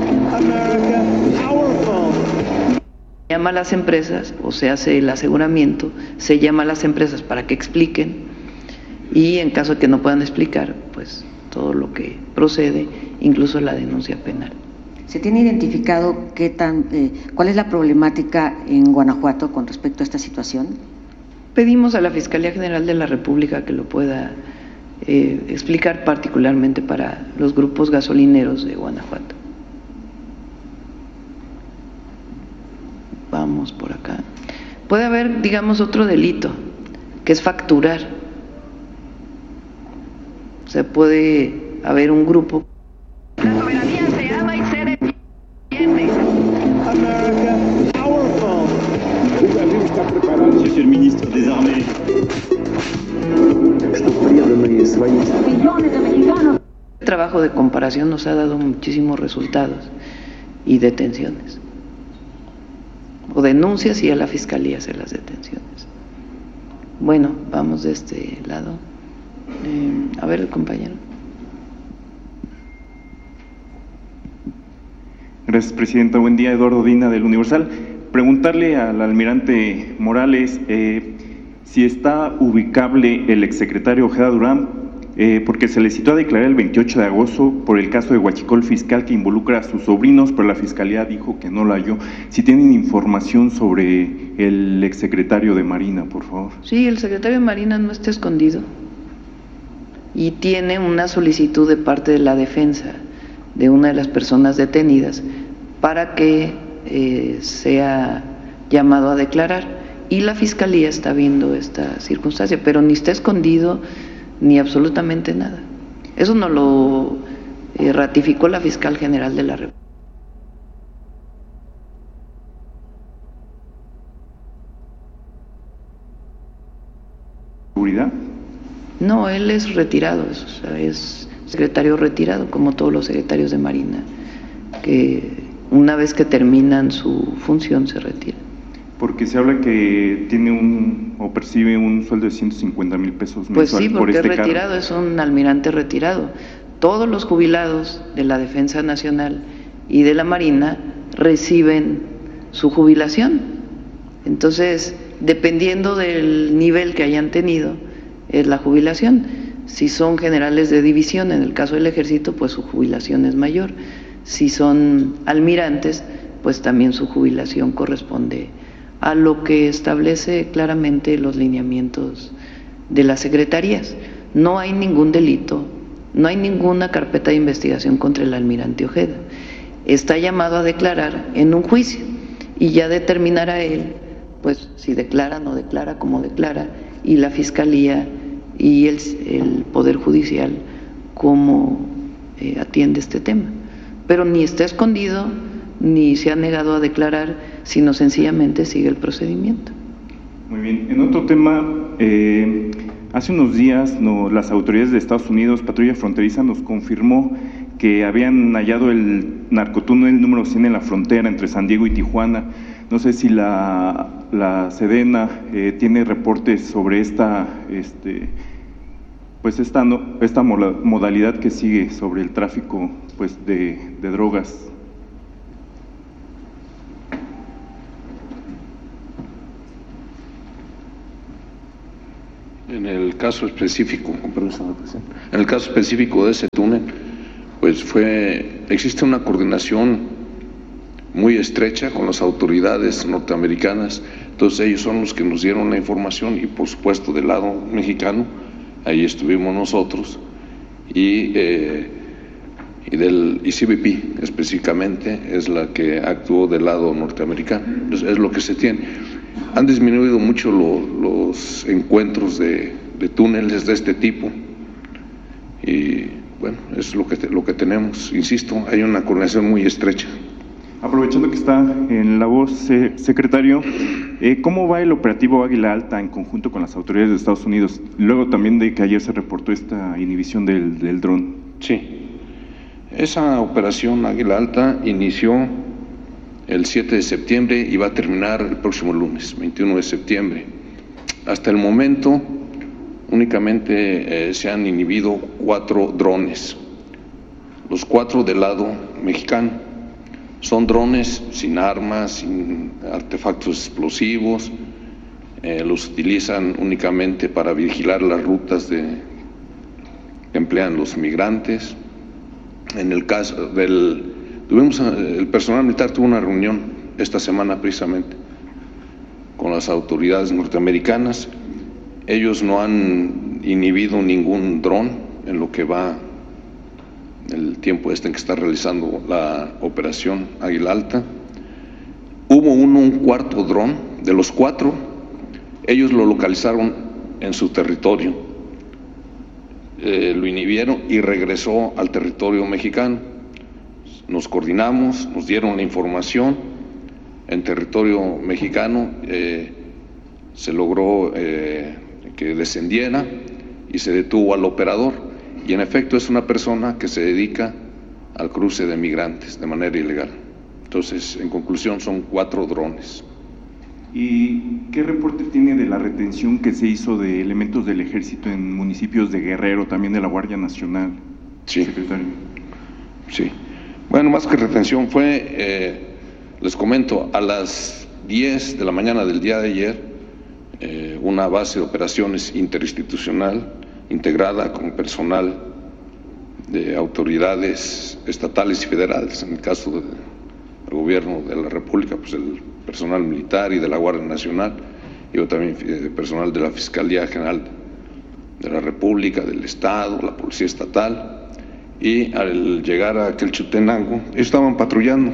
Se llama a las empresas, o se hace el aseguramiento, se llama a las empresas para que expliquen, y en caso de que no puedan explicar, pues todo lo que procede, incluso la denuncia penal. ¿Se tiene identificado qué tan, eh, cuál es la problemática en Guanajuato con respecto a esta situación? Pedimos a la Fiscalía General de la República que lo pueda eh, explicar, particularmente para los grupos gasolineros de Guanajuato. Vamos por acá. Puede haber, digamos, otro delito, que es facturar. O sea, puede haber un grupo. La soberanía se ama y se defiende. Está preparado, señor el ministro des Armées. El trabajo de comparación nos ha dado muchísimos resultados y detenciones, o denuncias, y a la Fiscalía hacer las detenciones. Bueno, vamos de este lado. Eh, a ver, el compañero. Gracias, Presidenta. Buen día, Eduardo Dina, del Universal. Preguntarle al almirante Morales eh, si está ubicable el exsecretario Ojeda Durán, eh, porque se le citó a declarar el veintiocho de agosto por el caso de Huachicol fiscal que involucra a sus sobrinos, pero la Fiscalía dijo que no lo halló. Si tienen información sobre el exsecretario de Marina, por favor. Sí, el secretario de Marina no está escondido y tiene una solicitud de parte de la defensa de una de las personas detenidas para que eh, sea llamado a declarar, y la Fiscalía está viendo esta circunstancia, pero ni está escondido ni absolutamente nada. Eso no lo eh, ratificó la Fiscal General de la República. ¿Seguridad? No, él es retirado, es, o sea, es secretario retirado, como todos los secretarios de Marina, que una vez que terminan su función se retiran. Porque se habla que tiene un o percibe un sueldo de ciento cincuenta mil pesos mensuales. Pues sí, porque por este es retirado, cargo. Es un almirante retirado. Todos los jubilados de la Defensa Nacional y de la Marina reciben su jubilación. Entonces, dependiendo del nivel que hayan tenido, es la jubilación. Si son generales de división, en el caso del Ejército, pues su jubilación es mayor. Si son almirantes, pues también su jubilación corresponde a lo que establece claramente los lineamientos de las secretarías. No hay ningún delito, no hay ninguna carpeta de investigación contra el almirante Ojeda. Está llamado a declarar en un juicio y ya determinará él, pues si declara o no declara, cómo declara, y la Fiscalía y el, el Poder Judicial cómo eh, atiende este tema. Pero ni está escondido, ni se ha negado a declarar, sino sencillamente sigue el procedimiento. Muy bien. En otro tema, eh, hace unos días no, las autoridades de Estados Unidos, Patrulla Fronteriza, nos confirmó que habían hallado el narcotúnel número cien en la frontera entre San Diego y Tijuana. No sé si la, la Sedena eh, tiene reportes sobre esta, este, pues esta, no, esta modalidad que sigue sobre el tráfico pues de, de drogas. En el caso específico, en el caso específico de ese túnel, pues fue, existe una coordinación muy estrecha con las autoridades norteamericanas. Entonces ellos son los que nos dieron la información y por supuesto del lado mexicano, ahí estuvimos nosotros y, eh, y del I C B P específicamente es la que actuó del lado norteamericano. Entonces, es lo que se tiene. Han disminuido mucho lo, los encuentros de, de túneles de este tipo y bueno, es lo que, te, lo que tenemos. Insisto, hay una coordinación muy estrecha. Aprovechando que está en la voz, eh, secretario, eh, ¿cómo va el operativo Águila Alta en conjunto con las autoridades de Estados Unidos? Luego también de que ayer se reportó esta inhibición del, del dron. Sí, esa operación Águila Alta inició el siete de septiembre y va a terminar el próximo lunes, veintiuno de septiembre. Hasta el momento únicamente eh, se han inhibido cuatro drones, los cuatro del lado mexicano. Son drones sin armas, sin artefactos explosivos, eh, los utilizan únicamente para vigilar las rutas de, que emplean los migrantes. En el caso del, tuvimos, el personal militar tuvo una reunión esta semana precisamente con las autoridades norteamericanas. Ellos no han inhibido ningún dron en lo que va el tiempo este en que está realizando la operación Águila Alta. Hubo uno, un cuarto dron, de los cuatro, ellos lo localizaron en su territorio, eh, lo inhibieron y regresó al territorio mexicano. Nos coordinamos, nos dieron la información, en territorio mexicano eh, se logró eh, que descendiera y se detuvo al operador. Y en efecto es una persona que se dedica al cruce de migrantes de manera ilegal. Entonces, en conclusión, son cuatro drones. ¿Y qué reporte tiene de la retención que se hizo de elementos del ejército en municipios de Guerrero, también de la Guardia Nacional, sí. secretario? Sí. Bueno, más que retención fue, eh, les comento, a las diez de la mañana del día de ayer, eh, una base de operaciones interinstitucional integrada con personal de autoridades estatales y federales, en el caso del gobierno de la República, pues el personal militar y de la Guardia Nacional, y también personal de la Fiscalía General de la República, del Estado, la Policía Estatal, y al llegar a Quechultenango, ellos estaban patrullando,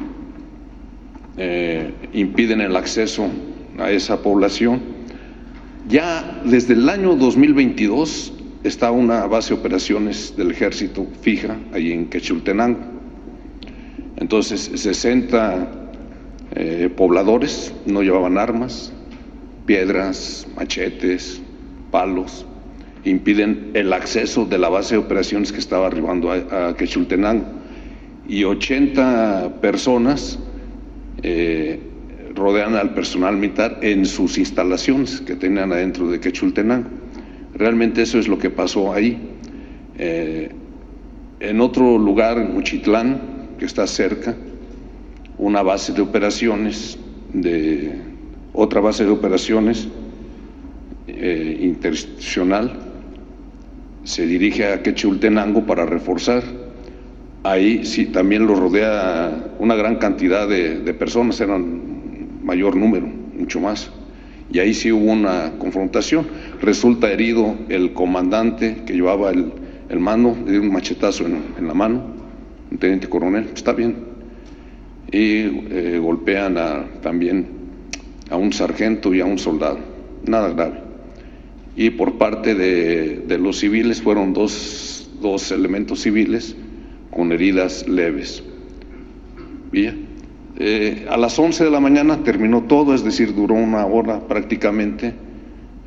eh, impiden el acceso a esa población. Ya desde el año dos mil veintidós está una base de operaciones del ejército fija ahí en Quechultenango. Entonces, sesenta eh, pobladores no llevaban armas, piedras, machetes, palos, impiden el acceso de la base de operaciones que estaba arribando a, a Quechultenango. Y ochenta personas eh, rodean al personal militar en sus instalaciones que tenían adentro de Quechultenango. Realmente eso es lo que pasó ahí. Eh, en otro lugar, en Uchitlán, que está cerca, una base de operaciones, de otra base de operaciones eh, interinstitucional, se dirige a Quechultenango para reforzar. Ahí sí también lo rodea una gran cantidad de, de personas, eran mayor número, mucho más, y ahí sí hubo una confrontación. Resulta herido el comandante que llevaba el, el mando, le dio un machetazo en, en la mano, un teniente coronel, está bien, y eh, golpean a, también a un sargento y a un soldado, nada grave. Y por parte de, de los civiles fueron dos, dos elementos civiles con heridas leves. Bien. Eh, a las once de la mañana terminó todo, es decir, duró una hora prácticamente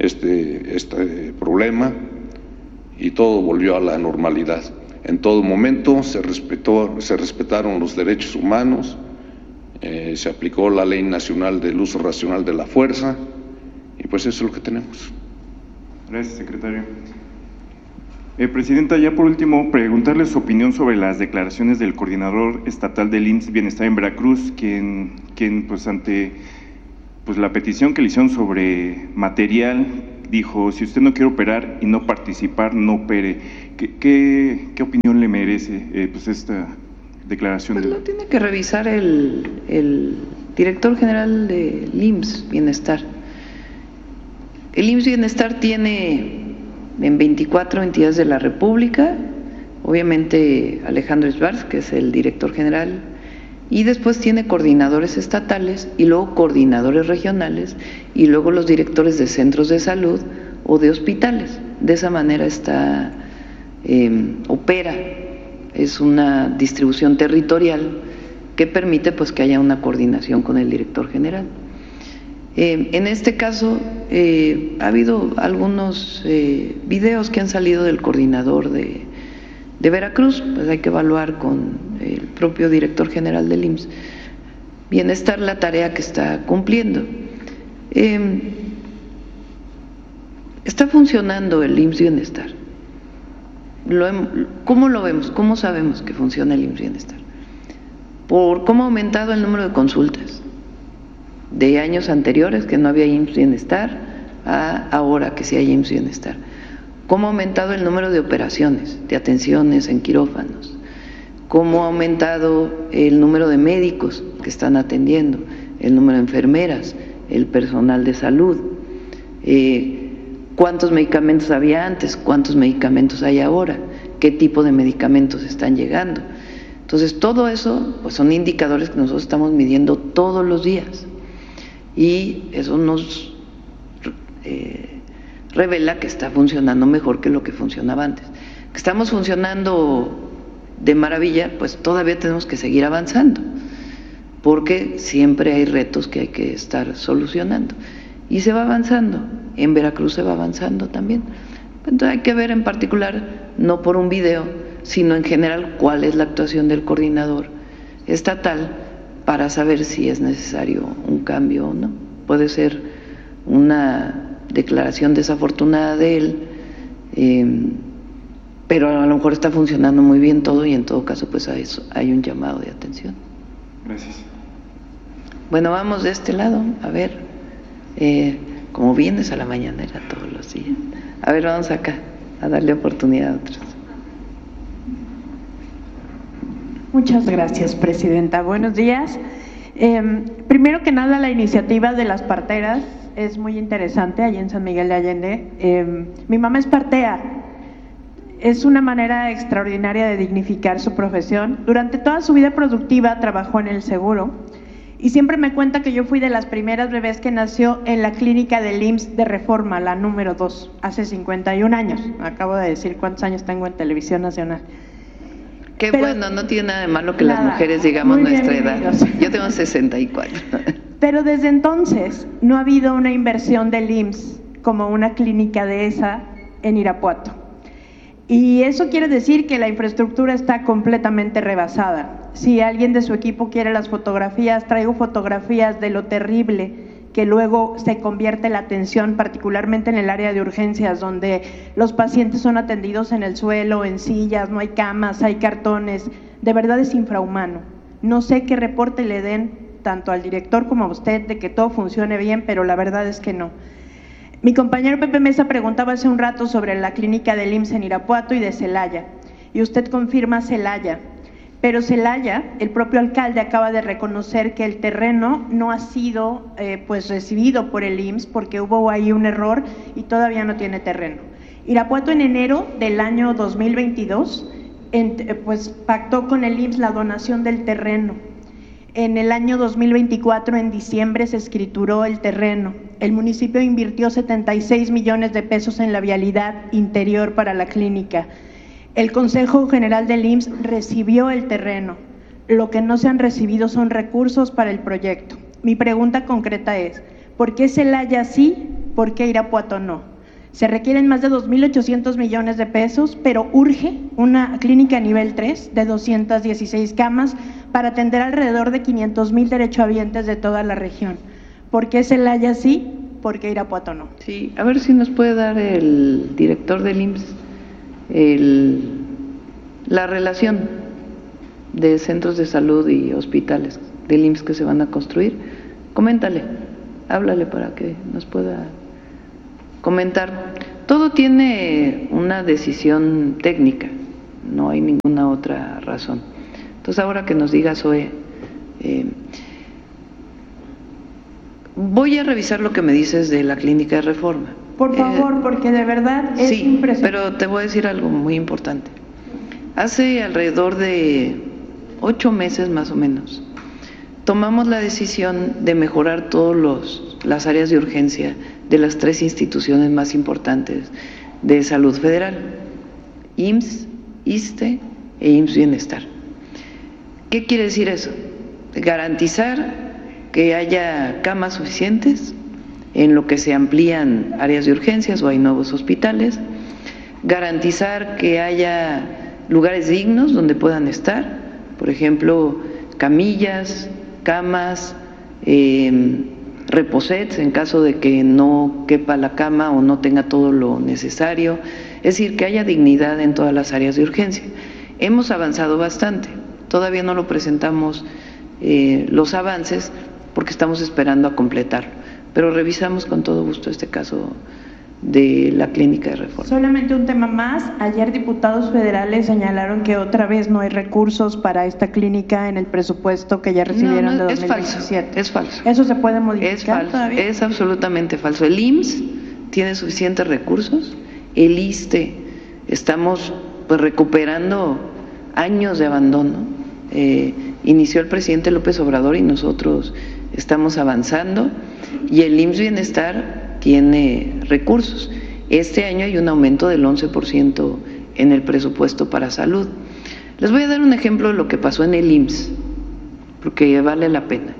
este, este problema y todo volvió a la normalidad. En todo momento se respetó, se respetaron los derechos humanos, eh, se aplicó la Ley Nacional del Uso Racional de la Fuerza y pues eso es lo que tenemos. Gracias, secretario. Eh, Presidenta, ya por último, preguntarle su opinión sobre las declaraciones del coordinador estatal del I M S S Bienestar en Veracruz, quien, quien pues ante pues la petición que le hicieron sobre material, dijo, si usted no quiere operar y no participar, no opere. ¿Qué, qué, qué opinión le merece eh, pues esta declaración? Pues de... lo tiene que revisar el, el director general del I M S S Bienestar. El I M S S Bienestar tiene en veinticuatro entidades de la República, obviamente Alejandro Esbarz, que es el director general, y después tiene coordinadores estatales y luego coordinadores regionales y luego los directores de centros de salud o de hospitales. De esa manera está, eh, opera, es una distribución territorial que permite pues que haya una coordinación con el director general. Eh, en este caso, eh, ha habido algunos eh, videos que han salido del coordinador de, de Veracruz, pues hay que evaluar con el propio director general del I M S S Bienestar la tarea que está cumpliendo. Eh, está funcionando el I M S S Bienestar. Lo, ¿Cómo lo vemos? ¿Cómo sabemos que funciona el I M S S Bienestar? Por cómo ha aumentado el número de consultas de años anteriores que no había I M S S Bienestar a ahora que sí hay I M S S Bienestar. Cómo ha aumentado el número de operaciones, de atenciones en quirófanos, cómo ha aumentado el número de médicos que están atendiendo, el número de enfermeras, el personal de salud, eh, cuántos medicamentos había antes, cuántos medicamentos hay ahora, qué tipo de medicamentos están llegando. Entonces todo eso pues son indicadores que nosotros estamos midiendo todos los días. Y eso nos eh, revela que está funcionando mejor que lo que funcionaba antes. Que estamos funcionando de maravilla, pues todavía tenemos que seguir avanzando, porque siempre hay retos que hay que estar solucionando. Y se va avanzando, en Veracruz se va avanzando también. Entonces hay que ver en particular, no por un video, sino en general cuál es la actuación del coordinador estatal, para saber si es necesario un cambio o no. Puede ser una declaración desafortunada de él, eh, pero a lo mejor está funcionando muy bien todo y en todo caso pues a eso hay un llamado de atención. Gracias. Bueno, vamos de este lado, a ver, eh, como vienes a la mañanera todos los días. A ver, vamos acá, a darle oportunidad a otros. Muchas gracias, Presidenta. Buenos días. Eh, primero que nada, la iniciativa de las parteras es muy interesante allí en San Miguel de Allende. Eh, mi mamá es partea. Es una manera extraordinaria de dignificar su profesión. Durante toda su vida productiva trabajó en el seguro y siempre me cuenta que yo fui de las primeras bebés que nació en la clínica del I M S S de Reforma, la número dos, hace cincuenta y un años. Acabo de decir cuántos años tengo en Televisión Nacional. Qué Pero, bueno, no tiene nada de malo que nada, las mujeres digamos nuestra edad. Yo tengo sesenta y cuatro. Pero desde entonces no ha habido una inversión del I M S S como una clínica de esa en Irapuato. Y eso quiere decir que la infraestructura está completamente rebasada. Si alguien de su equipo quiere las fotografías, traigo fotografías de lo terrible que luego se convierte la atención, particularmente en el área de urgencias, donde los pacientes son atendidos en el suelo, en sillas, no hay camas, hay cartones. De verdad es infrahumano. No sé qué reporte le den tanto al director como a usted de que todo funcione bien, pero la verdad es que no. Mi compañero Pepe Mesa preguntaba hace un rato sobre la clínica del I M S S en Irapuato y de Celaya, y usted confirma Celaya. Pero Celaya, el propio alcalde acaba de reconocer que el terreno no ha sido eh, pues recibido por el I M S S porque hubo ahí un error y todavía no tiene terreno. Irapuato en enero del año dos mil veintidós en, pues pactó con el I M S S la donación del terreno. En el año dos mil veinticuatro, en diciembre, se escrituró el terreno. El municipio invirtió setenta y seis millones de pesos en la vialidad interior para la clínica. El Consejo General del I M S S recibió el terreno. Lo que no se han recibido son recursos para el proyecto. Mi pregunta concreta es, ¿por qué Celaya sí ¿por qué Irapuato no? Se requieren más de dos mil ochocientos millones de pesos, pero urge una clínica nivel tres de doscientas dieciséis camas para atender alrededor de quinientos mil derechohabientes de toda la región. ¿Por qué Celaya sí? ¿Por qué Irapuato no? Sí, a ver si nos puede dar el director del I M S S el, la relación de centros de salud y hospitales del I M S S que se van a construir. Coméntale, háblale para que nos pueda comentar. Todo tiene una decisión técnica, no hay ninguna otra razón. Entonces, ahora que nos diga Zoe, eh, voy a revisar lo que me dices de la clínica de Reforma. Por favor, eh, porque de verdad es sí, impresionante. Pero te voy a decir algo muy importante. Hace alrededor de ocho meses más o menos, tomamos la decisión de mejorar todos los las áreas de urgencia de las tres instituciones más importantes de salud federal, I M S S, ISSSTE e I M S S Bienestar. ¿Qué quiere decir eso? Garantizar que haya camas suficientes en lo que se amplían áreas de urgencias o hay nuevos hospitales, garantizar que haya lugares dignos donde puedan estar, por ejemplo, camillas, camas, eh, reposets en caso de que no quepa la cama o no tenga todo lo necesario, es decir, que haya dignidad en todas las áreas de urgencia. Hemos avanzado bastante, todavía no lo presentamos eh, los avances porque estamos esperando a completarlo, pero revisamos con todo gusto este caso de la clínica de Reforma. Solamente un tema más. Ayer diputados federales señalaron que otra vez no hay recursos para esta clínica en el presupuesto que ya recibieron no, no, de es dos mil diecisiete. Falso, es falso. ¿Eso se puede modificar es falso, todavía? Es absolutamente falso. El I M S S tiene suficientes recursos, el ISSSTE estamos pues recuperando años de abandono. Eh, inició el presidente López Obrador y nosotros estamos avanzando, y el I M S S Bienestar tiene recursos. Este año hay un aumento del once por ciento en el presupuesto para salud. Les voy a dar un ejemplo de lo que pasó en el I M S S, porque vale la pena.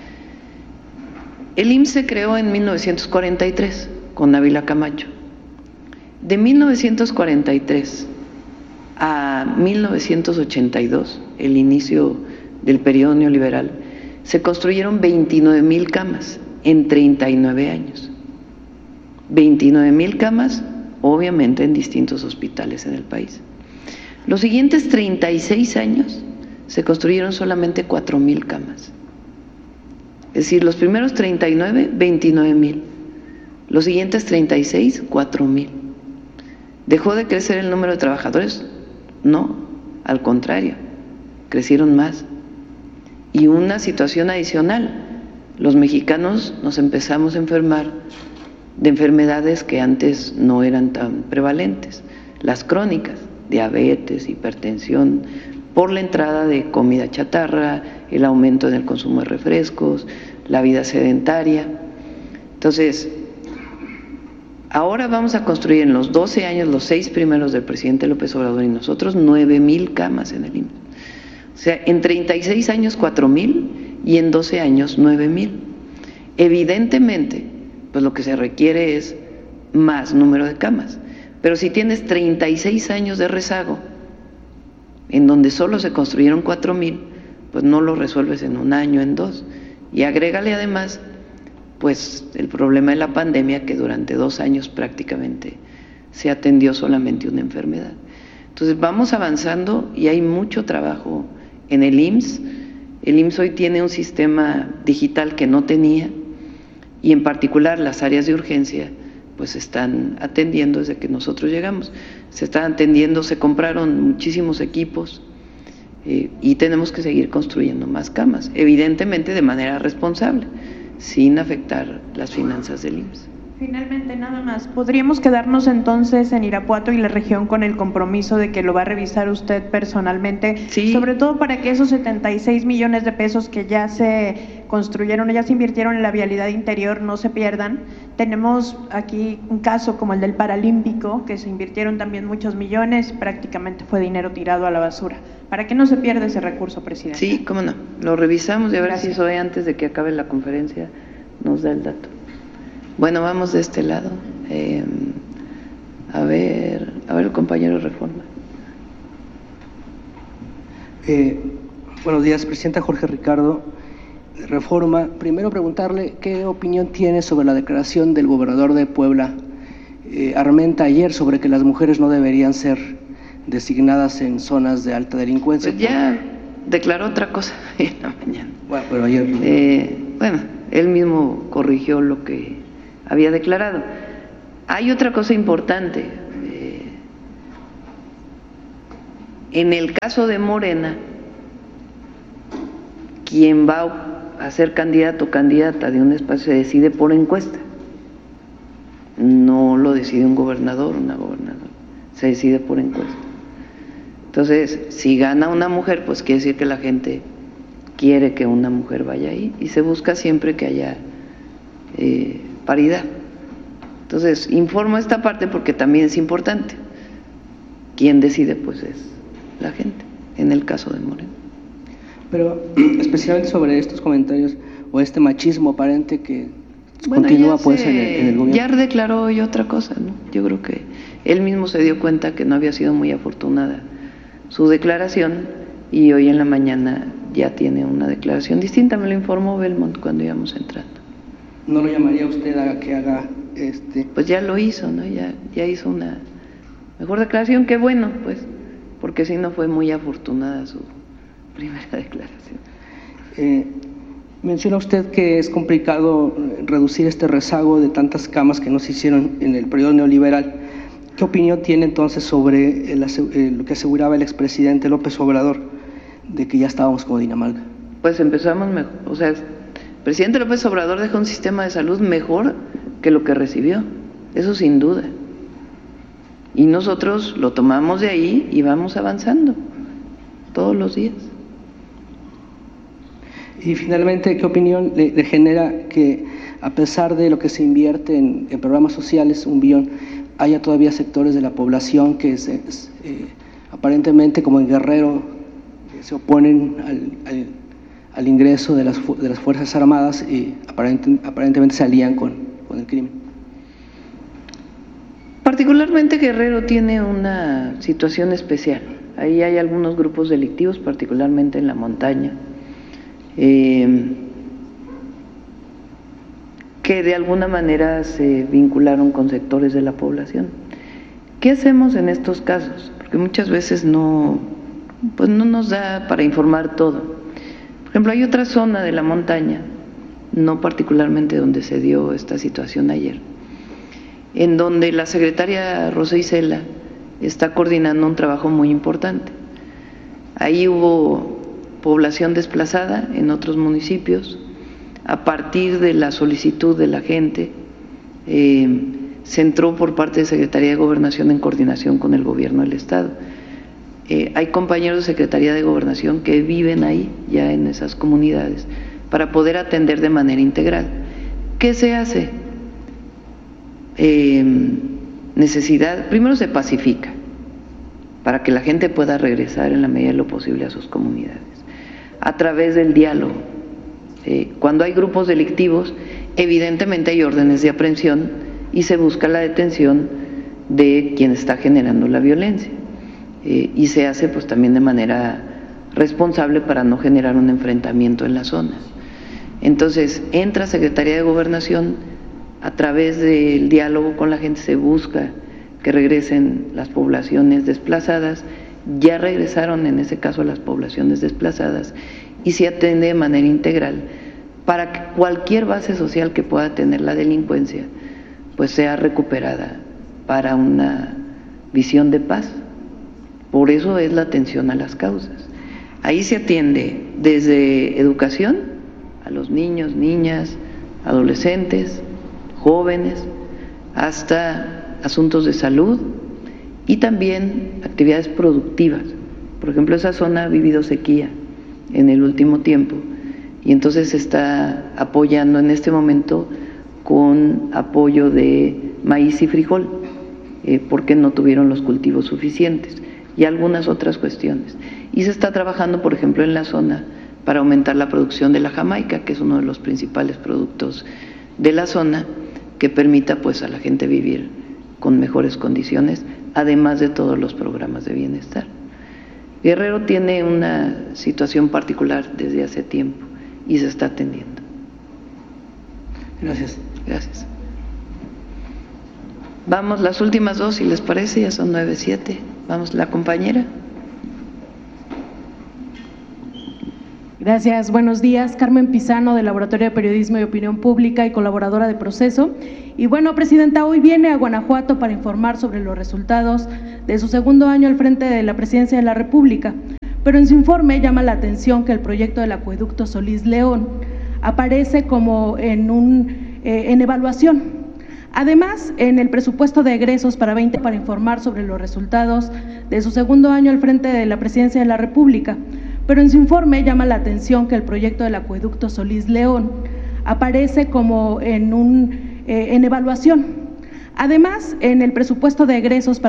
El I M S S se creó en mil novecientos cuarenta y tres con Ávila Camacho. De mil novecientos cuarenta y tres a mil novecientos ochenta y dos, el inicio del periodo neoliberal, se construyeron veintinueve mil camas en treinta y nueve años. veintinueve mil camas, obviamente en distintos hospitales en el país. Los siguientes treinta y seis años se construyeron solamente cuatro mil camas. Es decir, los primeros treinta y nueve, veintinueve mil. Los siguientes treinta y seis, cuatro mil. ¿Dejó de crecer el número de trabajadores? No, al contrario, crecieron más. Y una situación adicional, los mexicanos nos empezamos a enfermar de enfermedades que antes no eran tan prevalentes, las crónicas, diabetes, hipertensión, por la entrada de comida chatarra, el aumento en el consumo de refrescos, la vida sedentaria. Entonces, ahora vamos a construir en los doce años, los seis primeros del presidente López Obrador y nosotros, nueve mil camas en el I M S S. O sea, en treinta y seis años cuatro mil y en doce años nueve mil. Evidentemente, pues lo que se requiere es más número de camas. Pero si tienes treinta y seis años de rezago, en donde solo se construyeron cuatro mil, pues no lo resuelves en un año, en dos. Y agrégale además, pues el problema de la pandemia, que durante dos años prácticamente se atendió solamente una enfermedad. Entonces vamos avanzando y hay mucho trabajo en el I M S S. El I M S S hoy tiene un sistema digital que no tenía, y en particular las áreas de urgencia pues se están atendiendo desde que nosotros llegamos. Se están atendiendo, se compraron muchísimos equipos eh, y tenemos que seguir construyendo más camas, evidentemente de manera responsable, sin afectar las finanzas del I M S S. Finalmente, nada más, ¿podríamos quedarnos entonces en Irapuato y la región con el compromiso de que lo va a revisar usted personalmente? Sí. Sobre todo para que esos setenta y seis millones de pesos que ya se construyeron, ya se invirtieron en la vialidad interior, no se pierdan. Tenemos aquí un caso como el del Paralímpico, que se invirtieron también muchos millones, prácticamente fue dinero tirado a la basura. ¿Para qué no se pierda ese recurso, presidente? Sí, cómo no, lo revisamos y a ver Gracias. si hoy, antes de que acabe la conferencia, nos da el dato. Bueno, vamos de este lado. Eh, a ver, a ver el compañero de Reforma. Eh, buenos días, presidenta. Jorge Ricardo, Reforma. Primero preguntarle qué opinión tiene sobre la declaración del gobernador de Puebla, eh, Armenta, ayer, sobre que las mujeres no deberían ser designadas en zonas de alta delincuencia. Pues ya declaró otra cosa en la mañana. Bueno, pero ayer… Eh, bueno, él mismo corrigió lo que había declarado. Hay otra cosa importante. Eh, en el caso de Morena, quien va a ser candidato o candidata de un espacio se decide por encuesta. No lo decide un gobernador o una gobernadora, se decide por encuesta. Entonces, si gana una mujer, pues quiere decir que la gente quiere que una mujer vaya ahí y se busca siempre que haya eh, paridad. Entonces, informo esta parte porque también es importante. Quien decide, pues es la gente, en el caso de Moreno. Pero especialmente sobre estos comentarios o este machismo aparente que bueno, continúa pues se, en, el, en el gobierno. Ya declaró hoy otra cosa, ¿no? Yo creo que él mismo se dio cuenta que no había sido muy afortunada su declaración y hoy en la mañana ya tiene una declaración distinta. Me lo informó Belmont cuando íbamos entrando. ¿No lo llamaría usted a que haga este? Pues ya lo hizo, ¿no? Ya, ya hizo una mejor declaración, qué bueno, pues, porque si no fue muy afortunada su primera declaración. Eh, menciona usted que es complicado reducir este rezago de tantas camas que no se hicieron en el periodo neoliberal. ¿Qué opinión tiene entonces sobre el, eh, lo que aseguraba el expresidente López Obrador, de que ya estábamos como Dinamarca? Pues empezamos mejor, o sea, el presidente López Obrador dejó un sistema de salud mejor que lo que recibió, eso sin duda. Y nosotros lo tomamos de ahí y vamos avanzando todos los días. Y finalmente, ¿qué opinión le, le genera que a pesar de lo que se invierte en, en programas sociales, un billón, haya todavía sectores de la población que se, eh, aparentemente, como en Guerrero, eh, se oponen al, al, al ingreso de las, de las Fuerzas Armadas y aparente, aparentemente se alían con, con el crimen? Particularmente Guerrero tiene una situación especial. Ahí hay algunos grupos delictivos, particularmente en la montaña, eh, que de alguna manera se vincularon con sectores de la población. ¿Qué hacemos en estos casos? Porque muchas veces no, pues no nos da para informar todo. Por ejemplo, hay otra zona de la montaña, no particularmente donde se dio esta situación ayer, en donde la secretaria Rosa Isela está coordinando un trabajo muy importante. Ahí hubo población desplazada en otros municipios. A partir de la solicitud de la gente, eh, se entró por parte de Secretaría de Gobernación en coordinación con el gobierno del Estado. Eh, hay compañeros de Secretaría de Gobernación que viven ahí, ya en esas comunidades, para poder atender de manera integral. ¿Qué se hace? Eh, necesidad, primero se pacifica, para que la gente pueda regresar en la medida de lo posible a sus comunidades, a través del diálogo. Eh, cuando hay grupos delictivos, evidentemente hay órdenes de aprehensión y se busca la detención de quien está generando la violencia. Eh, y se hace pues también de manera responsable para no generar un enfrentamiento en las zonas. Entonces, entra Secretaría de Gobernación, a través del diálogo con la gente se busca que regresen las poblaciones desplazadas. Ya regresaron en ese caso las poblaciones desplazadas y se atiende de manera integral para que cualquier base social que pueda tener la delincuencia pues sea recuperada para una visión de paz. Por eso es la atención a las causas. Ahí se atiende desde educación a los niños, niñas, adolescentes, jóvenes, hasta asuntos de salud y también actividades productivas. Por ejemplo, esa zona ha vivido sequía en el último tiempo y entonces se está apoyando en este momento con apoyo de maíz y frijol, eh, porque no tuvieron los cultivos suficientes y algunas otras cuestiones. Y se está trabajando, por ejemplo, en la zona para aumentar la producción de la jamaica, que es uno de los principales productos de la zona, que permita pues a la gente vivir con mejores condiciones, además de todos los programas de bienestar. Guerrero tiene una situación particular desde hace tiempo y se está atendiendo. Gracias. Gracias. Vamos, las últimas dos, si les parece, ya son nueve, siete. Vamos, la compañera. Gracias, buenos días. Carmen Pizano, del Laboratorio de Periodismo y Opinión Pública y colaboradora de Proceso. Y bueno, Presidenta, hoy viene a Guanajuato para informar sobre los resultados de su segundo año al frente de la Presidencia de la República. Pero en su informe llama la atención que el proyecto del acueducto Solís León aparece como en, un, eh, en evaluación. Además, en el presupuesto de egresos para veinte para informar sobre los resultados de su segundo año al frente de la Presidencia de la República. Pero en su informe llama la atención que el proyecto del acueducto Solís León aparece como en, un, eh, en evaluación. Además, en el presupuesto de egresos para